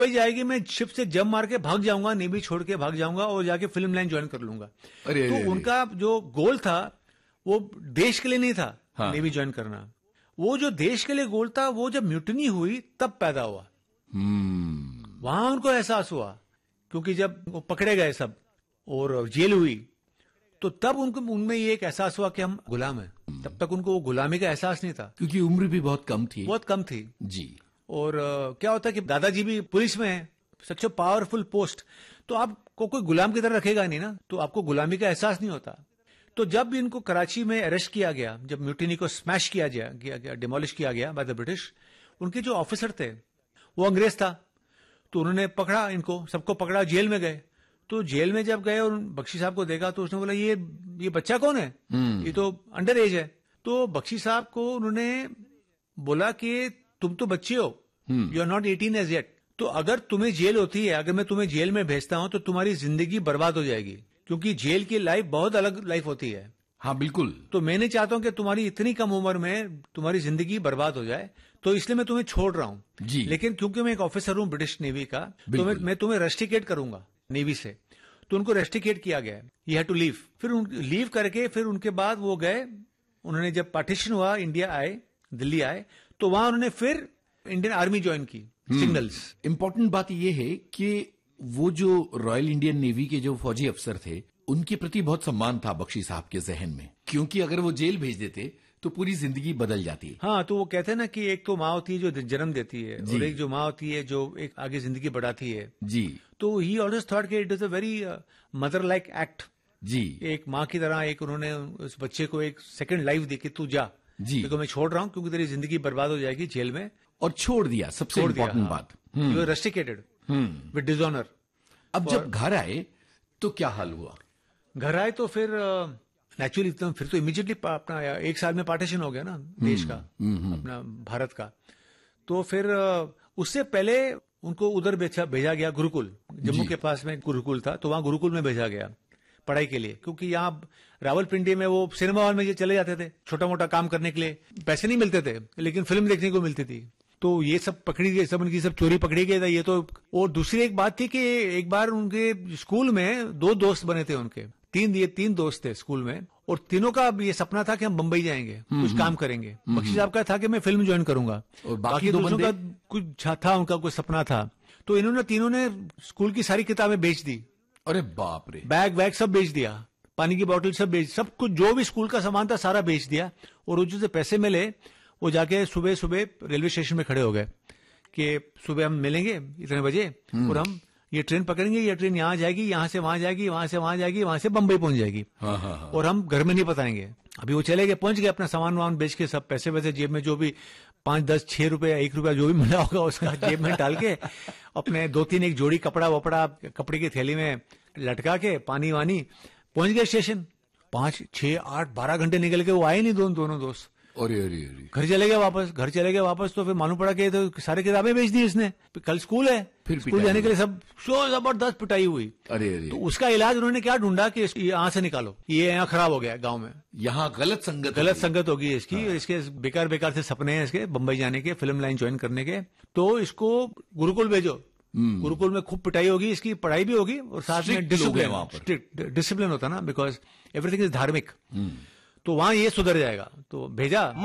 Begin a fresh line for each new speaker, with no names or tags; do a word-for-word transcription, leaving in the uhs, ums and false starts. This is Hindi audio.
वही जाएगी, मैं शिप से जंप मार के भाग जाऊंगा, नेवी छोड़ के भाग जाऊंगा और जाके फिल्म लाइन ज्वाइन कर लूंगा।
अरे,
तो
अरे,
उनका जो गोल था वो देश के लिए नहीं था।
हाँ।
नेवी ज्वाइन करना, वो जो देश के लिए गोल था वो जब म्यूटिनी हुई तब पैदा हुआ।
हम्म
वहां उनको एहसास हुआ, क्योंकि जब वो पकड़े गए सब और जेल हुई तो तब उनको उनमें ये एक एहसास हुआ कि हम गुलाम हैं। तब तक उनको वो गुलामी का एहसास नहीं था,
क्योंकि उम्र भी बहुत कम थी।
बहुत कम थी
जी।
और uh, क्या होता है कि दादाजी भी पुलिस में है, सच पावरफुल पोस्ट, तो आपको कोई गुलाम की तरह रखेगा नहीं ना, तो आपको गुलामी का एहसास नहीं होता। तो जब भी इनको कराची में अरेस्ट किया गया, जब म्यूटिनी को स्मैश किया गया, किया गया डिमोलिश किया गया बाय द ब्रिटिश, उनके जो ऑफिसर थे वो अंग्रेज था, तो उन्होंने पकड़ा इनको, सबको पकड़ा, जेल में गए। तो जेल में जब गए और बख्शी साहब को देखा तो उसने बोला ये ये बच्चा कौन है, ये तो अंडर एज है। तो बख्शी साहब को उन्होंने बोला कि तुम तो बच्चे हो, you are not eighteen as yet, तो अगर तुम्हें जेल होती है, अगर मैं तुम्हें जेल में भेजता हूं तो तुम्हारी जिंदगी बर्बाद हो जाएगी, क्योंकि जेल की लाइफ बहुत अलग लाइफ होती है।
हाँ बिल्कुल।
तो मैं नहीं चाहता हूं कि तुम्हारी इतनी कम उम्र में तुम्हारी जिंदगी बर्बाद हो जाए, तो इसलिए मैं तुम्हें छोड़ रहा हूं
जी।
लेकिन क्योंकि मैं एक ऑफिसर हूं ब्रिटिश नेवी का, तो मैं, मैं तुम्हें रेस्टिकेट करूंगा नेवी से। तो उनको रेस्टिकेट किया गया, यू हैव टू लीव। फिर लीव करके फिर उनके बाद वो गए, उन्होंने जब पार्टीशन हुआ, इंडिया आए, दिल्ली आए, तो वहां उन्होंने फिर इंडियन आर्मी ज्वाइन की, सिग्नल्स।
इंपॉर्टेंट बात यह है कि वो जो रॉयल इंडियन नेवी के जो फौजी अफसर थे उनके प्रति बहुत सम्मान था बख्शी साहब के जहन में, क्योंकि अगर वो जेल भेज देते तो पूरी जिंदगी बदल जाती।
हाँ, तो वो कहते हैं ना कि एक तो माँ होती है जो जन्म देती है और एक जो माँ होती है जो एक आगे जिंदगी बढ़ाती है जी। तो ही ऑलवेज थॉट कि it is a very mother like act जी। एक माँ की तरह एक उन्होंने उस बच्चे को एक सेकंड लाइफ दी कि तू जा जी, देखो मैं छोड़ रहा हूँ क्योंकि तेरी जिंदगी बर्बाद हो जाएगी जेल में, और छोड़ दिया। सबसे इम्पोर्टेंट बात, you are rusticated with dishonour.
अब जब घर आए तो क्या हाल हुआ?
घर आए तो फिर नेचुरली uh, फिर तो इमीडिएटली अपना एक साल में पार्टीशन हो गया ना देश का, अपना भारत का। तो फिर uh, उससे पहले उनको उधर भेजा भेजा गया गुरुकुल, जम्मू के पास में गुरुकुल था, तो वहां गुरुकुल में भेजा गया पढ़ाई के लिए, क्योंकि यहाँ रावलपिंडी में वो सिनेमा हॉल में ये चले जाते थे छोटा मोटा काम करने के लिए, पैसे नहीं मिलते थे लेकिन फिल्म देखने को मिलती थी। तो ये सब पकड़ी गई, सब उनकी सब चोरी पकड़ी गई था ये तो। और दूसरी एक बात थी कि एक बार उनके स्कूल में दो दोस्त बने थे उनके, तीन ये तीन दोस्त थे स्कूल में, और तीनों का ये सपना था कि हम बम्बई जाएंगे, कुछ काम करेंगे। बख्शी साहब का था कि मैं फिल्म ज्वाइन करूंगा, और बाकी दोस्तों का कुछ था, उनका कुछ सपना था। तो इन्होंने तीनों ने स्कूल की सारी किताबें बेच दी।
अरे बाप रे! बैग
वैग सब बेच दिया, पानी की बोतल सब बेच, सब कुछ जो भी स्कूल का सामान था सारा बेच दिया। और वो जो पैसे मिले वो जाके सुबह सुबह रेलवे स्टेशन में खड़े हो गए कि सुबह हम मिलेंगे इतने बजे और हम ये ट्रेन पकड़ेंगे, ये ट्रेन यहाँ जाएगी, यहाँ से वहां जाएगी, वहां से वहां जाएगी, वहां से बम्बई पहुंच जाएगी। हाँ हाँ हाँ। और हम घर में नहीं बताएंगे। अभी वो चले गए, पहुंच गए, अपना सामान वामान बेच के सब पैसे वैसे जेब में जो भी पांच दस छह रुपया एक रुपया जो भी मिला होगा उसका जेब में डाल के अपने दो तीन एक जोड़ी कपड़ा वपड़ा कपड़े की थैली में लटका के पानी वानी पहुंच गए स्टेशन। पांच छह आठ बारह घंटे निकल के वो आए नहीं दोनों दोनों दोस्त।
अरे अरे अरे
घर चले गए वापस, घर चले गए वापस। तो फिर मालूम पड़ा कि तो सारी किताबें बेच दी इसने, कल स्कूल है,
फिर
स्कूल जाने के लिए सब शो जबरदस्त पिटाई हुई।
अरे अरे
तो उसका इलाज उन्होंने क्या ढूंढा कि यहाँ से निकालो, ये यहाँ खराब हो गया गांव में,
यहाँ गलत संगत
गलत संगत होगी इसकी। हाँ। इसके बेकार बेकार से सपने हैं इसके बम्बई जाने के, फिल्म लाइन ज्वाइन करने के, तो इसको गुरुकुल भेजो। गुरुकुल में खूब पिटाई होगी, इसकी पढ़ाई भी होगी और साथ में डिसिप्लिन, स्ट्रिक्ट डिसिप्लिन होता ना, बिकॉज एवरीथिंग इज धार्मिक, तो वहां ये सुधर जाएगा। तो भेजा।